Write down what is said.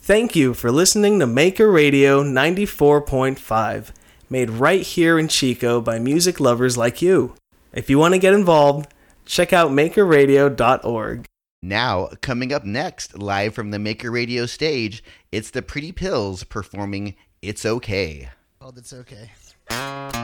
Thank you for listening to Maker Radio 94.5, made right here in Chico by music lovers like you. If you want to get involved, check out makerradio.org. Now, coming up next, live from the Maker Radio stage, it's the Pretty Pills performing It's Okay. Oh, that's okay.